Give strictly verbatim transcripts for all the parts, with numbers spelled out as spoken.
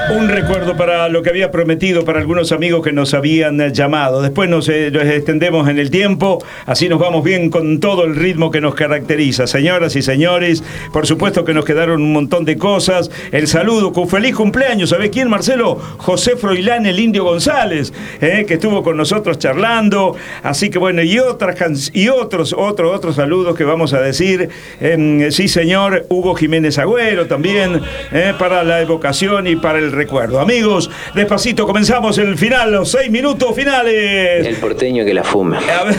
Un recuerdo para lo que había prometido para algunos amigos que nos habían llamado. Después nos, eh, nos extendemos en el tiempo, así nos vamos bien con todo el ritmo que nos caracteriza. Señoras y señores, por supuesto que nos quedaron un montón de cosas. El saludo, con feliz cumpleaños. ¿Sabés quién, Marcelo? José Froilán, el Indio González, eh, que estuvo con nosotros charlando. Así que bueno, y otras can- y otros, otros, otros saludos que vamos a decir. Eh, sí, señor, Hugo Jiménez Agüero también, eh, para la evocación y para el recuerdo. Amigos, despacito comenzamos el final, los seis minutos finales. El porteño que la fuma. A ver.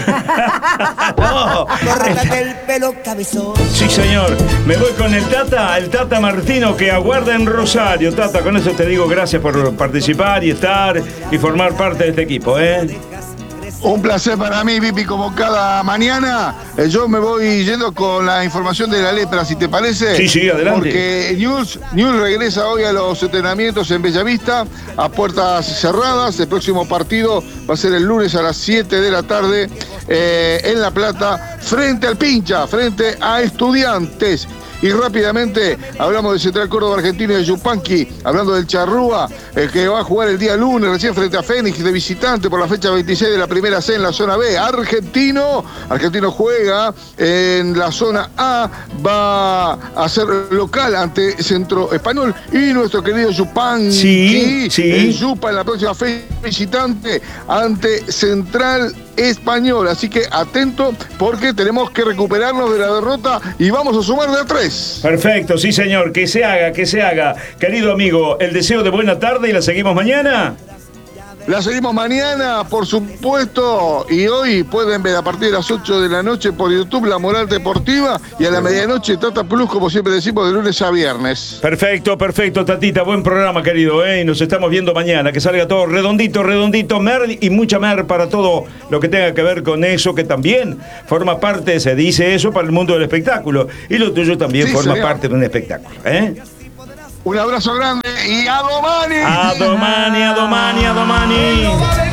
No. Córtate el pelo cabezón. Sí, señor. Me voy con el Tata, el Tata Martino, que aguarda en Rosario. Tata, con eso te digo gracias por participar y estar y formar parte de este equipo, ¿eh? Un placer para mí, Pipi, como cada mañana. Eh, yo me voy yendo con la información de la lepra, si te parece. Sí, sí, adelante. Porque News, News regresa hoy a los entrenamientos en Bellavista, a puertas cerradas. El próximo partido va a ser el lunes a las siete de la tarde eh, en La Plata, frente al Pincha, frente a Estudiantes. Y rápidamente hablamos de Central Córdoba Argentino y de Yupanqui, hablando del Charrúa, eh, que va a jugar el día lunes recién frente a Fénix de visitante por la fecha veintiséis de la primera C en la zona B. Argentino, Argentino juega en la zona A, va a ser local ante Centro Español. Y nuestro querido Yupanqui, Sí, sí. en Yupa en la próxima fecha visitante ante Central Español. Así que atento, porque tenemos que recuperarnos de la derrota y vamos a sumar de a tres. Perfecto, sí, señor. Que se haga, que se haga. Querido amigo, el deseo de buena tarde y la seguimos mañana. La seguimos mañana, por supuesto, y hoy pueden ver a partir de las ocho de la noche por YouTube La Moral Deportiva, y a la medianoche Tata Plus, como siempre decimos, de lunes a viernes. Perfecto, perfecto, Tatita. Buen programa, querido, ¿eh? Nos estamos viendo mañana. Que salga todo redondito, redondito, mer y mucha mer para todo lo que tenga que ver con eso, que también forma parte, se dice eso, para el mundo del espectáculo. Y lo tuyo también Sí, forma señor. parte de un espectáculo, ¿eh? Un abrazo grande y a Domani. A Domani, a Domani, a Domani.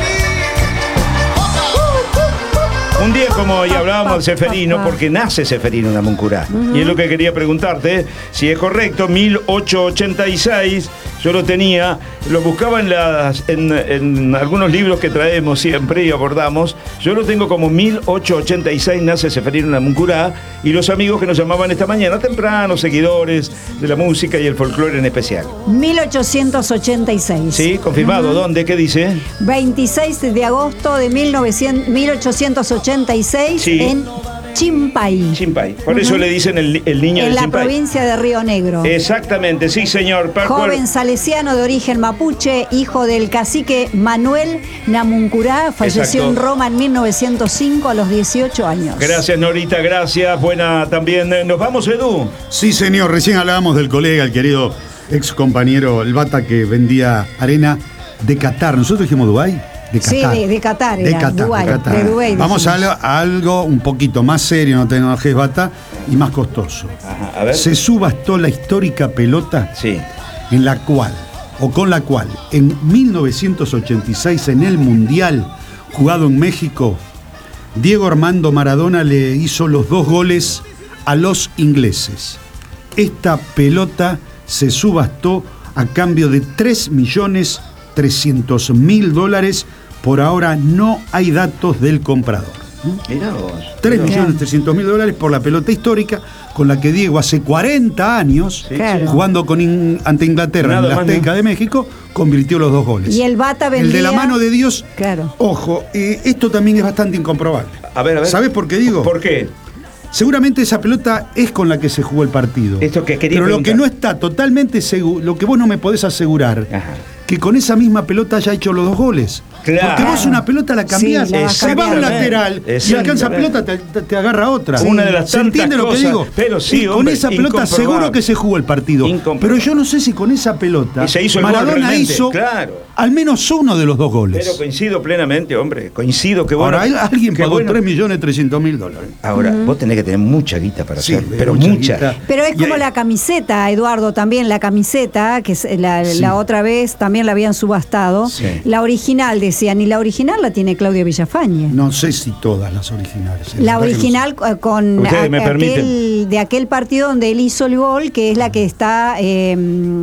Un día como hoy hablábamos de Seferino, porque nace Seferino Namuncurá. Uh-huh. Y es lo que quería preguntarte, si es correcto, mil ochocientos ochenta y seis, yo lo tenía, lo buscaba en, las, en, en algunos libros que traemos siempre y abordamos, yo lo tengo como mil ochocientos ochenta y seis, nace Seferino Namuncurá, y los amigos que nos llamaban esta mañana temprano, seguidores de la música y el folclore en especial. mil ochocientos ochenta y seis. Sí, confirmado. Uh-huh. ¿Dónde? ¿Qué dice? veintiséis de agosto de mil ochocientos ochenta y seis, sí. En Chimpay. Chimpay. Por uh-huh. eso le dicen el, el niño en de la Chimpay. Provincia de Río Negro. Exactamente, sí, señor. Par Joven cual... salesiano de origen mapuche, hijo del cacique Manuel Namuncurá, falleció Exacto. en Roma en mil novecientos cinco a los dieciocho años. Gracias, Norita, gracias. Buena también. ¿Nos vamos, Edu? Sí, señor. Recién hablábamos del colega, el querido ex compañero, el Bata, que vendía arena de Qatar. Nosotros dijimos Dubái. De Qatar. Sí, de, de Qatar, era, de Qatar, Dubái, de Qatar. De Dubái, vamos a algo, a algo un poquito más serio, no te enojes, Bata, y más costoso. Ajá, a ver. Se subastó la histórica pelota, sí. en la cual, o con la cual, en mil novecientos ochenta y seis, en el Mundial jugado en México, Diego Armando Maradona le hizo los dos goles a los ingleses. Esta pelota se subastó a cambio de tres millones trescientos mil dólares. Por ahora no hay datos del comprador. Mirá vos. tres millones trescientos mil dólares por la pelota histórica con la que Diego hace cuarenta años, sí, claro. jugando con in, ante Inglaterra Nada en la Azteca, ¿no?, de México, convirtió los dos goles. Y el Bata vendía... El de la mano de Dios, claro. Ojo, eh, esto también es bastante incomprobable. A ver, a ver. ¿Sabés por qué digo? ¿Por qué? Seguramente esa pelota es con la que se jugó el partido. Esto que quería Pero preguntar. Lo que no está totalmente seguro, lo que vos no me podés asegurar, Ajá. que con esa misma pelota haya hecho los dos goles. Claro. Porque vos una pelota la cambiás, sí, la se va a un lateral y alcanza pelota, te, te, te agarra otra. Sí. Una de las ¿Se entiende lo que cosas, digo? Pero sí, y con hombre, esa pelota seguro que se jugó el partido. Pero yo no sé si con esa pelota se hizo el Maradona gol hizo claro. al menos uno de los dos goles. Pero coincido plenamente, hombre. Coincido que bueno. Ahora, alguien pagó bueno. tres millones trescientos mil dólares. Ahora, uh-huh. vos tenés que tener mucha guita para sí, hacerlo. Pero mucha. mucha. Guita. Pero es como y, la camiseta, Eduardo, también la camiseta, que la, sí. la otra vez también la habían subastado. Sí. La original, decían, y la original la tiene Claudio Villafañe. No sé si todas las originales. La original no sé. Con a, aquel, de aquel partido donde él hizo el gol, que es la que está eh,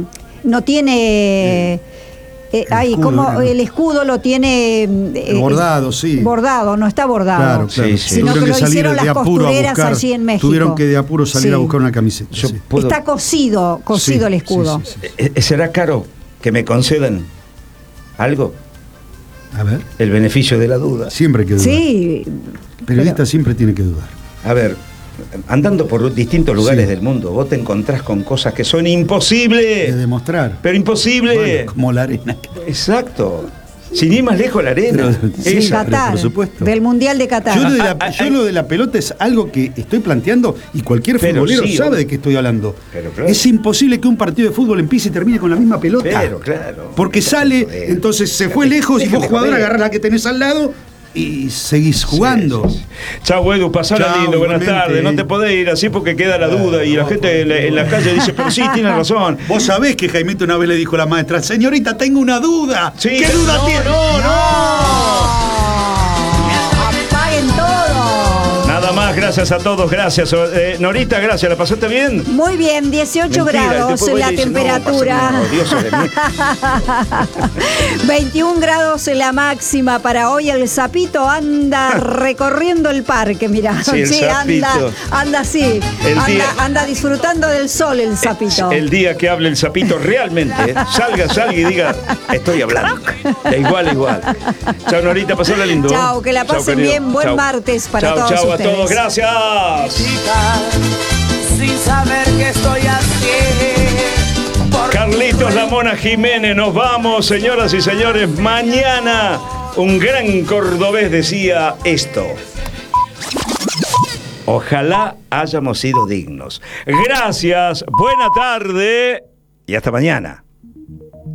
no tiene... Eh, El ahí, escudo, como ¿no? el escudo lo tiene eh, Bordado, sí. Bordado, no está bordado. Claro, claro. Sí, sí. Sino que Tuvieron lo salir hicieron de las apuro a costureras buscar- allí en México. Tuvieron que de apuro salir Sí. a buscar una camiseta. Yo sí. puedo- Está cosido, cosido Sí, el escudo. sí, sí, sí. Eh, ¿Será caro que me concedan algo? A ver, El beneficio de la duda. siempre hay que dudar. Sí, El periodista siempre tiene que dudar. A ver, andando por distintos lugares Sí. del mundo, vos te encontrás con cosas que son De imposibles. demostrar. Pero imposible. Bueno, como la arena. Exacto. Sin ir más lejos la arena. Pero- sí, Esa. Qatar, por supuesto. del Mundial de Qatar. Yo, lo de, la, Ah, ah, yo ah, lo de la pelota es algo que estoy planteando y cualquier Pero futbolero sí, sabe obvio. de qué estoy hablando. Pero claro. Es imposible que un partido de fútbol empiece y termine con la misma pelota. Pero claro. Porque sale, Joder. entonces se fue Déjame- lejos y déjame vos jugador joder. agarrás la que tenés al lado y seguís jugando. Sí, sí, sí. Chau, Edu, pasala Chau, lindo, buenas igualmente. tardes. No te podés ir así porque queda la duda y la gente en la, en la calle dice, pero sí, tiene razón. Vos sabés que Jaimito una vez le dijo a la maestra, señorita, tengo una duda. Sí, ¿Qué pero duda no, tiene? no, no. Apaguen todo. Nada más, gracias a todos, gracias. Eh, Norita, gracias, ¿la pasaste bien? Muy bien, dieciocho Mentira, y grados después la voy y dice, no, temperatura. pasa- no, Dios de mí. veintiún grados la máxima para hoy. El sapito anda recorriendo el parque, mirá. Sí, el anda, sapito. anda así. El Anda, día- anda disfrutando del sol el sapito. El día que hable el sapito realmente, eh, salga, salga y diga, estoy hablando. De igual a igual. Chao, Norita, pasala lindo. Chao, que la Chao, pasen querido. bien. Buen Chao. martes para Chao, todos chao a ustedes. todos, gracias. Sin saber que estoy así. Porque Carlitos La Mona Jiménez, nos vamos, señoras y señores. Mañana un gran cordobés decía esto. Ojalá hayamos sido dignos. Gracias, buena tarde y hasta mañana.